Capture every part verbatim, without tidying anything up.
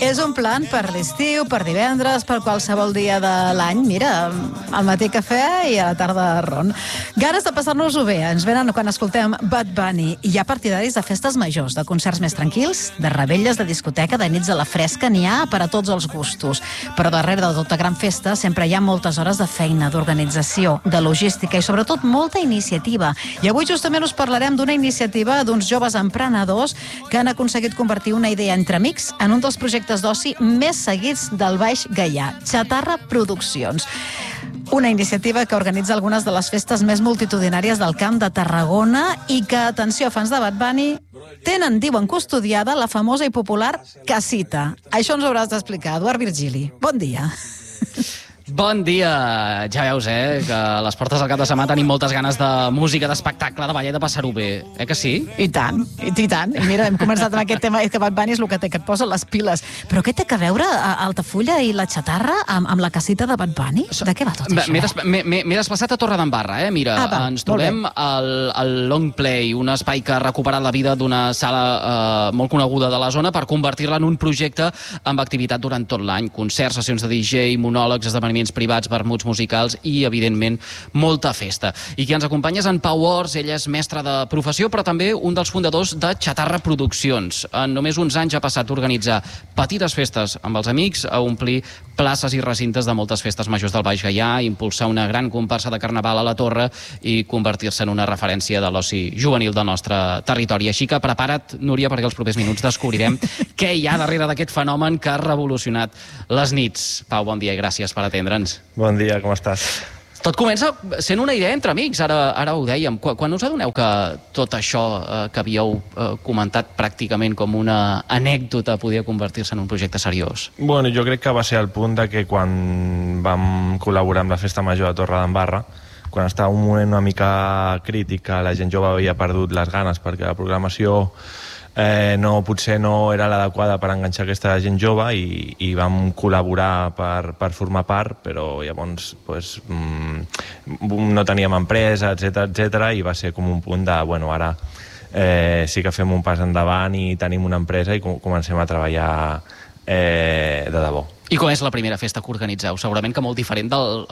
És un plan per l'estiu, per divendres, per qualsevol dia de l'any. Mira, al matí cafè i a la tarda ron. Ganes de passar-nos-ho bé. Ens venen quan escoltem Bad Bunny. Hi ha partidaris de festes majors, de concerts més tranquils, de revetlles, de discoteca, de nits a la fresca. N'hi ha per a tots els gustos. Però darrere de tota gran festa sempre hi ha moltes hores de feina, d'organització, de logística i sobretot molta iniciativa. I avui justament us parlarem d'una iniciativa d'uns joves emprenedors que han aconseguit convertir una idea entre amics en un dels projectes d'oci més seguits del Baix Gaià, Chatarra Produccions. Una iniciativa que organitza algunes de les festes més multitudinàries del Camp de Tarragona i que, atenció, fans de Bad Bunny, tenen, diuen, custodiada la famosa i popular casita. Això ens ho hauràs d'explicar, Eduard Virgili. Bon dia. Bon dia. Ja veus, eh, que a les portes del cap de setmana tenim moltes ganes de música, d'espectacle, de ballar i de passar-ho bé. Eh que sí? I tant, i, i tant. I mira, hem començat amb aquest tema, que Bad Bunny és el que té, que et posa les piles. Però què té a veure Altafulla i la Chatarra amb, amb la casita de Bad Bunny? De què va tot això? M'he desplaçat a Torredembarra, eh? Mira, ah, va, ens trobem al, al Long Play, un espai que ha recuperat la vida d'una sala eh, molt coneguda de la zona per convertir-la en un projecte amb activitat durant tot l'any. Concerts, sessions de D J, monòlegs, esdeveniments privats, vermuts musicals i, evidentment, molta festa. I qui ens acompanya és en Pau Ors, ell és mestre de professió, però també un dels fundadors de Chatarra Produccions. En només uns anys ha passat a organitzar petites festes amb els amics, a omplir places i recintes de moltes festes majors del Baix Gaià, impulsar una gran comparsa de carnaval a la Torre i convertir-se en una referència de l'oci juvenil del nostre territori. Així que prepara't, Núria, perquè els propers minuts descobrirem què hi ha darrere d'aquest fenomen que ha revolucionat les nits. Pau, bon dia i gràcies per atendre'ns. Bon dia, com estàs? Tot comença sent una idea entre amics, ara, ara ho dèiem. Quan, quan us adoneu que tot això eh, que havíeu eh, comentat pràcticament com una anècdota podia convertir-se en un projecte seriós? Bueno, jo crec que va ser el punt de que quan vam col·laborar amb la Festa Major de Torredembarra, quan estava un moment una mica crític, la gent jove havia perdut les ganes perquè la programació Eh, no, potser no era l'adequada per enganxar aquesta gent jove i, i vam col·laborar per, per formar part, però llavors pues, mm, no teníem empresa, etcètera, etcètera, i va ser com un punt de, bueno, ara eh, sí que fem un pas endavant i tenim una empresa i com, comencem a treballar eh, de debò. I com és la primera festa que organitzeu? Segurament que molt diferent dels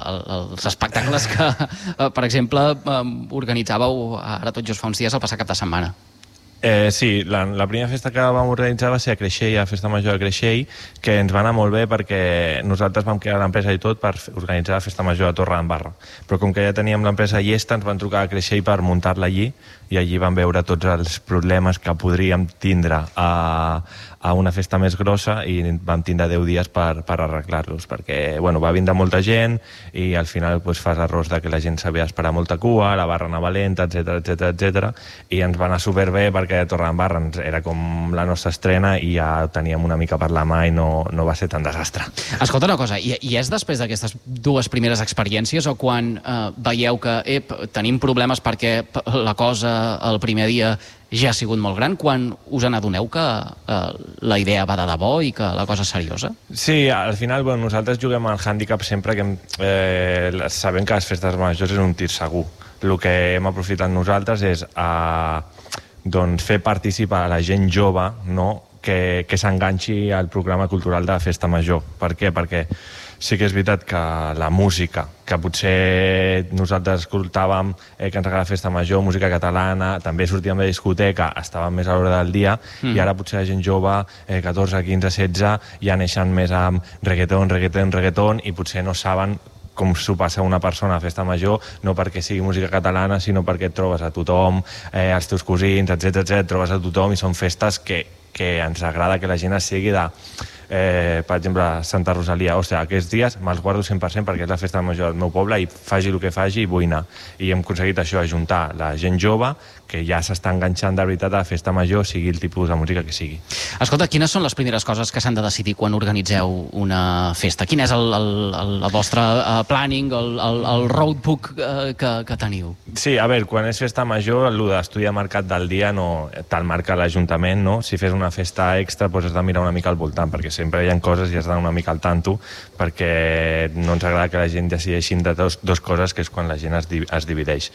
de, espectacles que, per exemple, organitzàveu ara tot just fa uns dies el passat cap de setmana. Eh, sí, la, la primera festa que vam organitzar va ser a Creixell, a la Festa Major de Creixell, que ens va anar molt bé perquè nosaltres vam crear l'empresa i tot per organitzar la Festa Major de Torredembarra. Però com que ja teníem l'empresa llesta, ens van trucar a Creixell per muntar-la allí i allí vam veure tots els problemes que podríem tindre a, a una festa més grossa i vam tindre deu dies per, per arreglar-los, perquè bueno, va vindre molta gent i al final pues, fas errors de que la gent sabia esperar molta cua, la barra anava lenta, etcètera, etcètera, etcètera, i ens va anar superbé perquè Torredembarra era com la nostra estrena i ja teníem una mica per la mà i no, no va ser tan desastre. Escolta una cosa, i, i és després d'aquestes dues primeres experiències o quan eh, veieu que ep, tenim problemes perquè la cosa el primer dia ja ha sigut molt gran, quan us n'adoneu que eh, la idea va de debò i que la cosa és seriosa? Sí, al final bueno, nosaltres juguem al hàndicap sempre que eh, sabem que les festes majors és un tir segur. El que hem aprofitat nosaltres és a, doncs, fer participar a la gent jove, no? que, que s'enganxi al programa cultural de la Festa Major. Per què? Perquè sí que és veritat que la música, que potser nosaltres escoltàvem eh, que ens agrada la Festa Major, música catalana, també sortíem de discoteca, estàvem més a l'hora del dia, mm. i ara potser la gent jove, eh, catorze, quinze, setze, ja neixen més amb reggaeton, reggaeton, reggaeton, i potser no saben com s'ho passa una persona a Festa Major, no perquè sigui música catalana, sinó perquè et trobes a tothom, eh, els teus cosins, etcètera, etcètera, et trobes a tothom i són festes que, que ens agrada que la gent es sigui de... Eh, per exemple, Santa Rosalia, o sigui, aquests dies me'ls guardo cent per cent perquè és la festa major del meu poble i faci el que faci i vull anar. I hem aconseguit això, ajuntar la gent jove que ja s'està enganxant de veritat a la festa major, sigui el tipus de música que sigui. Escolta, quines són les primeres coses que s'han de decidir quan organitzeu una festa? Quin és el, el, el, el vostre uh, planning, el, el, el roadbook uh, que, que teniu? Sí, a veure, quan és festa major, el d'estudi de mercat del dia no te'l marca l'Ajuntament, no? Si fes una festa extra, doncs has de mirar una mica al voltant, perquè sempre hi ha coses i has d'anar una mica al tanto, perquè no ens agrada que la gent decideixi de dos, dos coses, que és quan la gent es, di, es divideix.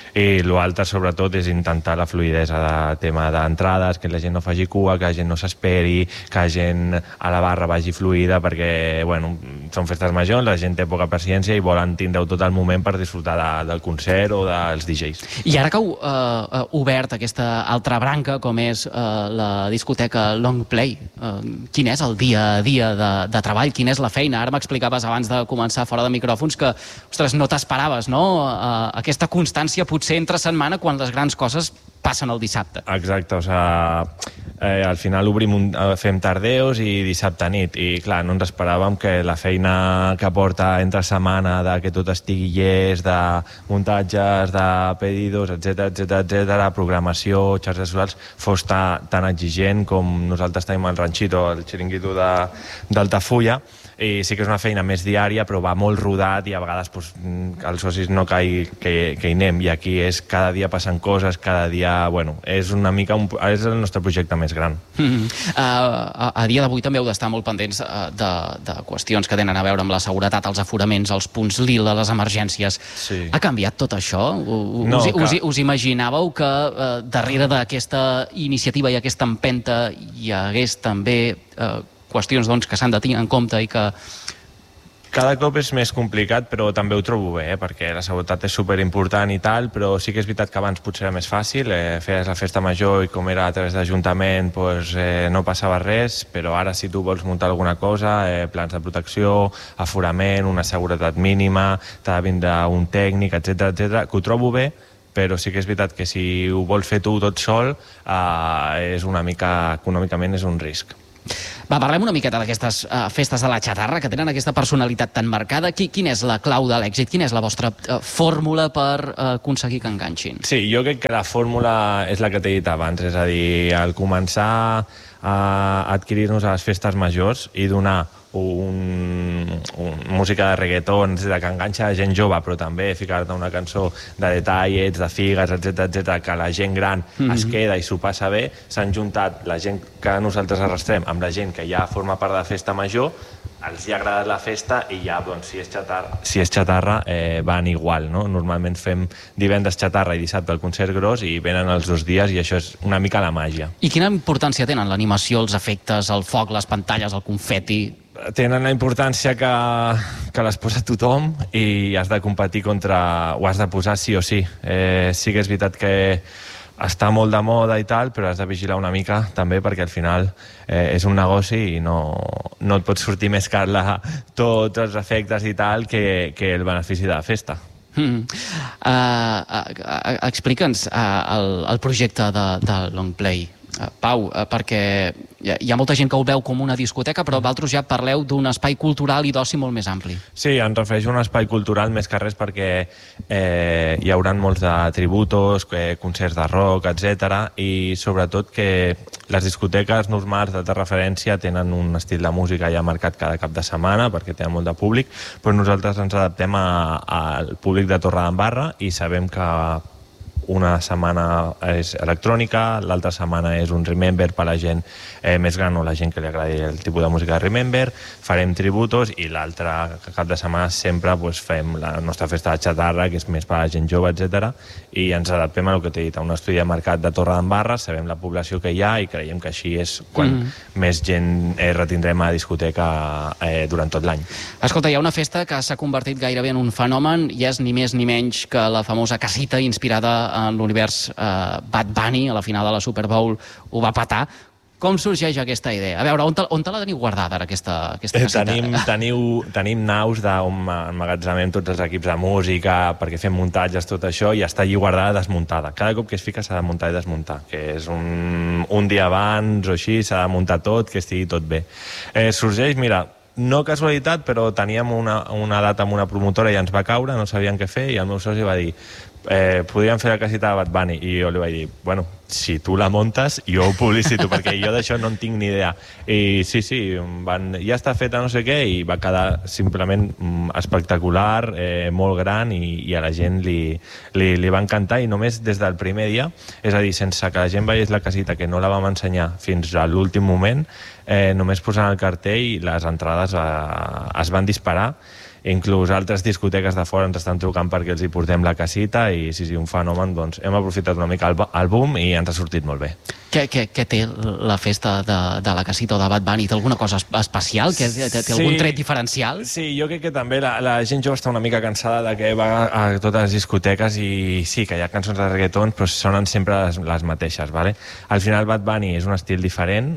I l'altre, sobretot, és intentar la fluidesa de tema d'entrades, que la gent no faci cua, que la gent no s'esperi, que la gent a la barra vagi fluida, perquè, bueno, són festes majors, la gent té poca paciència i volen tindre-ho tot el moment per disfrutar de, del concert o dels D Js. I ara que heu uh, obert aquesta altra branca, com és uh, la discoteca Long Play, uh, quin és el dia a dia de, de treball? Quina és la feina? Ara m'explicaves abans de començar fora de micròfons que, ostres, no t'esperaves, no? Uh, aquesta constància potser entre setmana quan les grans coses passen el dissabte. Exacte, o sigui, eh, al final obrim un, fem tardeus i dissabte nit, i clar, no ens esperàvem que la feina que porta entre setmana, de que tot estigui llest, de muntatges, de pedidos, etcètera, etcètera, etcètera, programació, xarxes socials, fos ta, tan exigent com nosaltres tenim el ranxito, el xiringuito de, d'Altafulla, i sí que és una feina més diària, però va molt rodat i a vegades pues, els socis no caigui que, que hi anem, i aquí és cada dia passen coses, cada dia, bueno, és una mica un, és el nostre projecte més gran. Mm-hmm. uh, a, a dia d'avui també heu d'estar molt pendents uh, de, de qüestions que tenen a veure amb la seguretat, els aforaments, els punts lila, les emergències. Sí. Ha canviat tot això? U, no, us, que... us, us imaginàveu que uh, darrere d'aquesta iniciativa i aquesta empenta hi hagués també uh, qüestions doncs, que s'han de tenir en compte i que... Cada cop és més complicat, però també ho trobo bé, eh? Perquè la seguretat és superimportant i tal, però sí que és veritat que abans potser era més fàcil, eh? Feies la festa major i com era a través d'Ajuntament pues, eh, no passava res, però ara si tu vols muntar alguna cosa, eh, plans de protecció, aforament, una seguretat mínima, t'ha de vindre un tècnic, etcètera, etcètera, que ho trobo bé, però sí que és veritat que si ho vols fer tu tot sol, eh, és una mica, econòmicament és un risc. Va, parlem una miqueta d'aquestes uh, festes de la xatarra que tenen aquesta personalitat tan marcada. Qui, quina és la clau de l'èxit? Quina és la vostra uh, fórmula per uh, aconseguir que enganxin? Sí, jo crec que la fórmula és la que t'he dit abans, és a dir, al començar a adquirir-nos a les festes majors i donar un, un, música de reggaeton que enganxa la gent jove, però també ficar-te una cançó de detallets, de figues, etcètera, etcètera, que la gent gran mm-hmm. es queda i s'ho passa bé. S'han juntat la gent que nosaltres arrastrem amb la gent que ja forma part de la festa major, els hi ha agradat la festa i ja, doncs, si és xatarra, si és xatarra eh, van igual, no? Normalment fem divendres xatarra i dissabte el concert gros i venen els dos dies i això és una mica la màgia. I quina importància tenen l'animació, els efectes, el foc, les pantalles, el confeti? Tenen la importància que, que les posa tothom i has de competir contra... ho has de posar sí o sí. Eh, sí que és veritat que està molt de moda i tal, però has de vigilar una mica també perquè al final eh, és un negoci i no, no et pot sortir més car la, tots els efectes i tal que, que el benefici de la festa. Mm. Uh, uh, Explica'ns uh, el, el projecte de, de Long Play. Uh, Pau, uh, perquè hi ha molta gent que ho veu com una discoteca, però vosaltres ja parleu d'un espai cultural i d'oci molt més ampli. Sí, em refereixo a un espai cultural més que res perquè eh, hi haurà molts de tributos, eh, concerts de rock, etcètera, i sobretot que les discoteques normals de referència tenen un estil de música ja marcat cada cap de setmana perquè tenen molt de públic, però nosaltres ens adaptem al públic de Torredembarra i sabem que una setmana és electrònica, l'altra setmana és un Remember per a la gent eh, més gran o la gent que li agradi el tipus de música de Remember, farem tributos i l'altre cap de setmana sempre pues, fem la nostra festa de xatarra, que és més per a la gent jove, etcètera, i ens adaptem a el que t'he dit, a un estudi de mercat de Torredembarra, sabem la població que hi ha i creiem que així és quan mm. més gent eh, retindrem a la discoteca eh, durant tot l'any. Escolta, hi ha una festa que s'ha convertit gairebé en un fenomen i és ni més ni menys que la famosa casita inspirada en l'univers eh, Bad Bunny, a la final de la Super Bowl ho va patar. Com sorgeix aquesta idea? A veure, on te, on te la teniu guardada, ara, aquesta, aquesta caseta? Tenim, teniu, tenim naus on emmagatzemem tots els equips de música, perquè fem muntatges, tot això, i està allí guardada desmuntada. Cada cop que es fica s'ha de muntar i desmuntar, que és un, un dia abans o així, s'ha de muntar tot, que estigui tot bé. Eh, sorgeix, mira, no casualitat, però teníem una, una data amb una promotora i ens va caure, no sabíem què fer, i el meu soci va dir eh, podríem fer la casita de Bad Bunny, i jo li vaig dir, bueno, si tu la montes, jo ho publicito, perquè jo d'això no en tinc ni idea. I sí, sí, van, ja està feta no sé què, i va quedar simplement espectacular, eh, molt gran, i, i a la gent li, li, li va encantar, i només des del primer dia, és a dir, sense que la gent veiés la casita, que no la vam ensenyar fins a l'últim moment, eh, només posant el cartell, les entrades eh, es van disparar. Inclús altres discoteques de fora ens estan trucant perquè els hi portem la casita, i sí, sí, un fenomen. Doncs hem aprofitat una mica el, el boom i ens ha sortit molt bé. Què, què, què té la festa de, de la casita o de Bad Bunny? Té alguna cosa especial? Té, té sí, algun tret diferencial? Sí, jo crec que també la, la gent jove està una mica cansada de que va a totes les discoteques, i sí, que hi ha cançons de reggaeton, però sonen sempre les, les mateixes, ¿vale? Al final Bad Bunny és un estil diferent,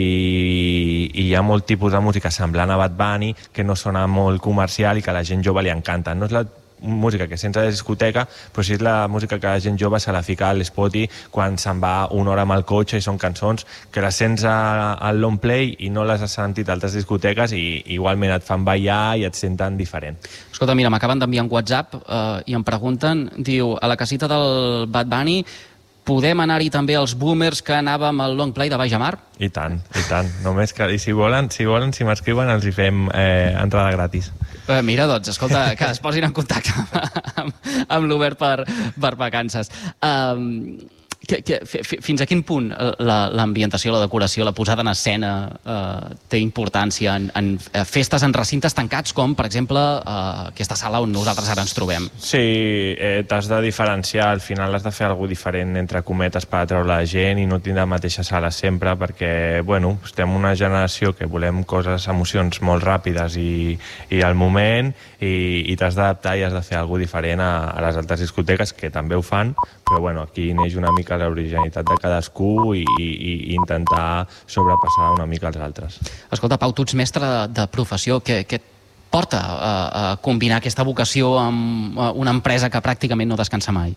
i, i hi ha molt tipus de música semblant a Bad Bunny, que no sona molt comercial i que a la gent jove li encanta. No és la música que sents a la discoteca, però sí és la música que la gent jove se la fica a l'Spotify quan se'n va una hora amb el cotxe, i són cançons que les sents al long play i no les has sentit a altres discoteques, i igualment et fan ballar i et senten diferent. Escolta, mira, m'acaben d'enviar un WhatsApp eh, i em pregunten, diu, a la casita del Bad Bunny podem anar-hi també els boomers que anàvem al long play de Baix a Mar? I tant, i tant. Només que, i si volen, si volen, si m'escriuen, els hi fem eh, entrada gratis. Eh, mira, doncs, escolta, que es posin en contacte amb, amb, amb l'Obert per, per vacances. Um, que, que, fins a quin punt l'ambientació, la, la decoració, la posada en escena eh, té importància en, en festes en recintes tancats, com, per exemple, eh, aquesta sala on nosaltres ara ens trobem? Sí, eh, t'has de diferenciar, al final has de fer alguna diferent, entre cometes, per atraure la gent i no tindre la mateixa sala sempre, perquè, bueno, estem una generació que volem coses, emocions molt ràpides i, i al moment, i, i t'has d'adaptar i has de fer alguna diferent a, a les altres discoteques, que també ho fan, però, bueno, aquí neix una mica l'originalitat de cadascú, i, i, i intentar sobrepassar una mica els altres. Escolta, Pau, tu ets mestre de, de professió. Què, què et porta a, a combinar aquesta vocació amb una empresa que pràcticament no descansa mai?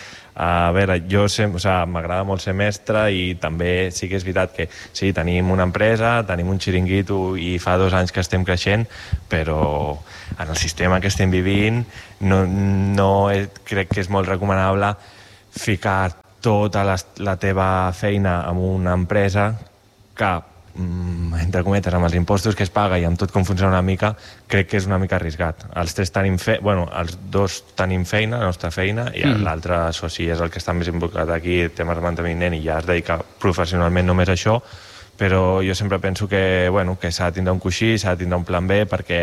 A veure, jo o sigui, m'agrada molt ser mestre, i també sí que és veritat que sí, tenim una empresa, tenim un xiringuito i fa dos anys que estem creixent, però en el sistema que estem vivint no, no crec que és molt recomanable ficar tota la, la teva feina en una empresa que, entre cometes, amb els impostos que es paga i amb tot com funciona una mica, crec que és una mica arriscat. Els tres tenim fe... bueno, els dos tenim feina, la nostra feina, i mm. l'altre soci és el que està més involucrat aquí, temes de manteniment, i ja es dedica professionalment només a això, però jo sempre penso que, bueno, que s'ha de tindre un coixí, s'ha de tindre un plan B, perquè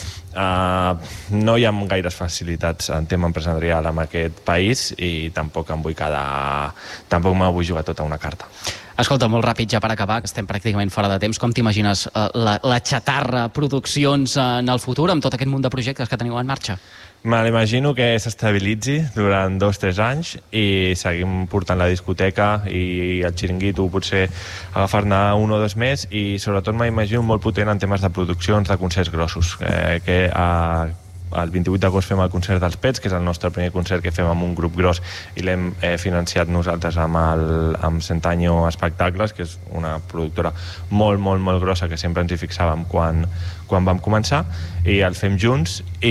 Uh, no hi ha gaires facilitats en tema empresarial en aquest país, i tampoc em vull quedar, tampoc me vull jugar tota una carta. Escolta, molt ràpid, ja per acabar, que estem pràcticament fora de temps, com t'imagines uh, la, la xatarra produccions en el futur, amb tot aquest munt de projectes que teniu en marxa? Me l'imagino que s'estabilitzi durant dos o tres anys i seguim portant la discoteca i el xiringuito, potser agafar-ne un o dos més, i sobretot m'imagino molt potent en temes de produccions, de concerts grossos, eh, que a el vint-i-vuit d'agost fem el concert dels Pets, que és el nostre primer concert que fem amb un grup gros, i l'hem eh, financiat nosaltres amb, el, amb Centanyo Espectacles, que és una productora molt, molt, molt grossa, que sempre ens hi fixàvem quan, quan vam començar, i el fem junts, i,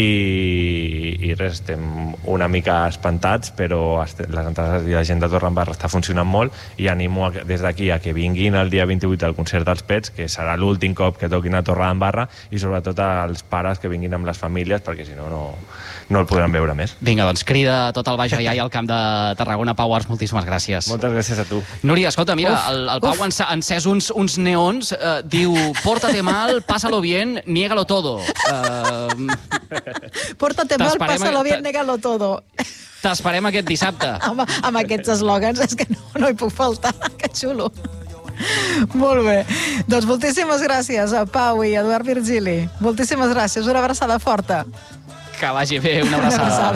i res, estem una mica espantats, però les entrades i la gent de Torredembarra està funcionant molt, i animo a, des d'aquí a que vinguin el dia vint-i-vuit al concert dels Pets, que serà l'últim cop que toquin a Torredembarra, i sobretot als pares que vinguin amb les famílies, perquè si no, no, no el podran veure més. Vinga, doncs crida tot el Baix Gaià i al Camp de Tarragona. Pau Ars, moltíssimes gràcies. Moltes gràcies a tu. Núria, escolta, mira, uf, el, el Pau ha encès uns, uns neons, eh, diu, pórtate mal, pásalo bien, niégalo todo. Uh, Pórtate mal, pásalo bien, niégalo todo. T'esperem aquest dissabte. Amb, amb aquests eslògans és que no, no hi puc faltar, que xulo. Molt bé. Doncs moltíssimes gràcies a Pau i Eduard Virgili. Moltíssimes gràcies. Una abraçada forta. Que vagi bé, una abraçada. Una abraçada.